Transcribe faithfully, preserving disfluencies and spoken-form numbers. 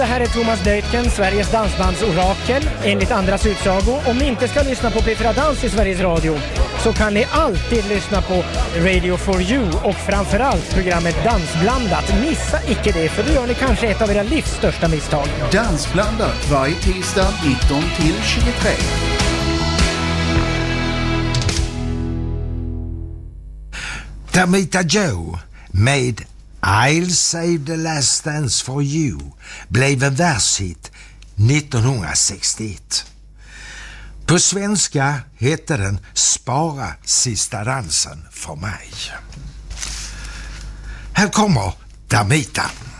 det här är Thomas Deutgen, Sveriges dansbandsorakel. Enligt andras utsago, om ni inte ska lyssna på P fyra Dans i Sveriges Radio så kan ni alltid lyssna på Radio for You och framförallt programmet Dansblandat. Missa icke det, för då gör ni kanske ett av era livs största misstag. Dansblandat varje tisdag nitton till tjugotre. Damita Joe med I'll save the last dance for you blev en världshit nittonhundrasextioett. På svenska hette den Spara sista dansen för mig. Här kommer Damita.